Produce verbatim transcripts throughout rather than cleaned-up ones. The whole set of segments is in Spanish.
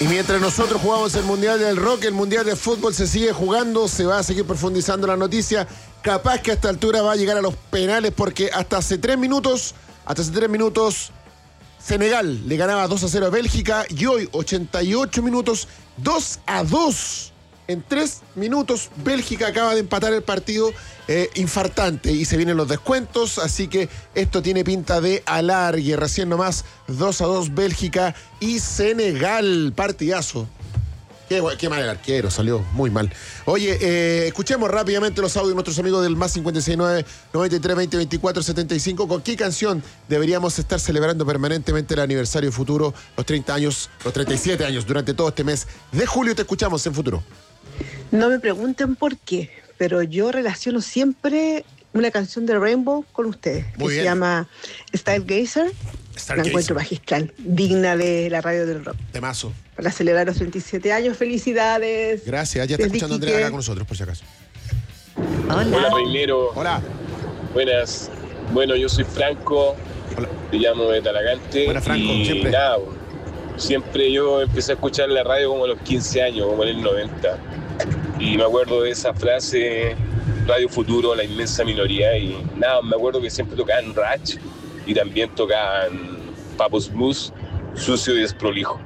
Y mientras nosotros jugamos el Mundial del Rock, el Mundial de Fútbol se sigue jugando, se va a seguir profundizando la noticia. Capaz que a esta altura va a llegar a los penales porque hasta hace tres minutos, hasta hace tres minutos, Senegal le ganaba dos a cero a Bélgica y hoy, ochenta y ocho minutos, dos a dos. En tres minutos, Bélgica acaba de empatar el partido eh, infartante y se vienen los descuentos, así que esto tiene pinta de alargue. Recién nomás, dos a dos Bélgica y Senegal. Partidazo. Qué, qué mal el arquero, salió muy mal. Oye, eh, escuchemos rápidamente los audios de nuestros amigos del más cincuenta y seis nueve, noventa y tres, veinte, veinticuatro, setenta y cinco. ¿Con qué canción deberíamos estar celebrando permanentemente el aniversario futuro, los treinta años, los treinta y siete años durante todo este mes de julio? Te escuchamos en Futuro. No me pregunten por qué, pero yo relaciono siempre una canción de Rainbow con ustedes, Muy que bien. se llama Stargazer. La encuentro magistral, digna de la radio del rock. Temazo. Para celebrar los treinta y siete años, felicidades. Gracias, ya está Desde escuchando Iquique. Andrea acá con nosotros, por si acaso. Hola. Hola, Reinero. Hola. Buenas. Bueno, yo soy Franco. Hola. Te llamo de Talagante. Buenas, Franco, y siempre. nada, siempre yo empecé a escuchar la radio como a los quince años, como en el noventa. Y me acuerdo de esa frase, Radio Futuro, la inmensa minoría. Y nada, me acuerdo que siempre tocaban Ratch y también tocaban Papos Blues, Sucio y Desprolijo.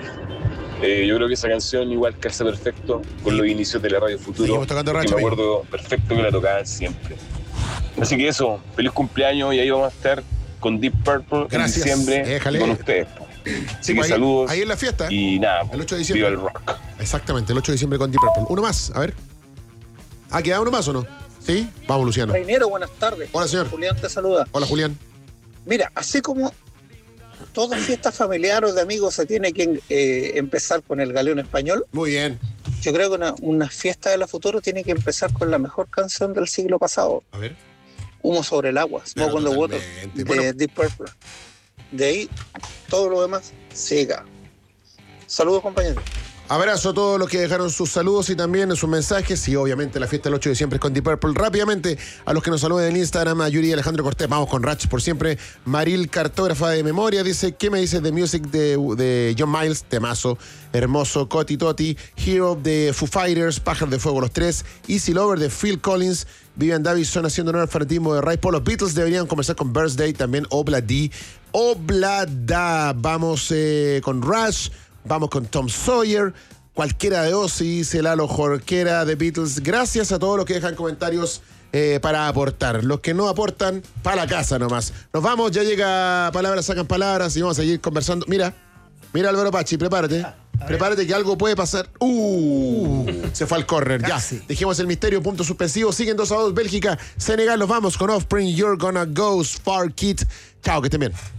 Eh, yo creo que esa canción igual calza perfecto con los inicios de la Radio Futuro. Seguimos tocando Ratch, y me amigo. acuerdo perfecto que la tocaban siempre. Así que eso, feliz cumpleaños y ahí vamos a estar con Deep Purple Gracias. en diciembre Déjale. con ustedes. Así que Ahí- saludos Ahí en la fiesta. y nada, El ocho de diciembre. viva el rock. Exactamente, el ocho de diciembre con Deep Purple. Uno más, a ver. ¿Ah, queda uno más o no? ¿Sí? Vamos, Luciano. Reinero, buenas tardes. Hola, señor. Julián te saluda. Hola, Julián. Mira, así como toda fiesta familiar o de amigos se tiene que eh, empezar con el galeón español, Muy bien. yo creo que una, una fiesta de la futuro tiene que empezar con la mejor canción del siglo pasado, A ver. Humo sobre el agua, Smoke Pero on the Water, totalmente. de Bueno. Deep Purple. De ahí, todo lo demás siga. Saludos, compañeros. Abrazo a todos los que dejaron sus saludos y también sus mensajes. Y obviamente la fiesta del ocho de diciembre es con Deep Purple. Rápidamente, a los que nos saluden en Instagram, a Yuri y Alejandro Cortés, vamos con Ratch por siempre. Maril, cartógrafa de memoria, dice: ¿qué me dices de Music de, de John Miles? Temazo, hermoso. Coti Toti, Hero de Foo Fighters, Pájaro de Fuego los tres, Easy Lover de Phil Collins, Vivian Davison haciendo honor al fanatismo de Ray Paul. Los Beatles deberían conversar con Birthday, también Obladi. Oblada, vamos eh, con Rush. Vamos con Tom Sawyer, cualquiera de Ozzy, dice Lalo Jorquera de Beatles. Gracias a todos los que dejan comentarios eh, para aportar. Los que no aportan, para la casa nomás. Nos vamos, ya llega Palabras Sacan Palabras y vamos a seguir conversando. Mira, mira Álvaro Pachi, prepárate. Prepárate que algo puede pasar. Uh, se fue al córner, ya. Dejemos el misterio, punto suspensivo. Siguen dos a dos Bélgica, Senegal. Nos vamos con Offspring, You're Gonna Go, Far Kid. Chao, que estén bien.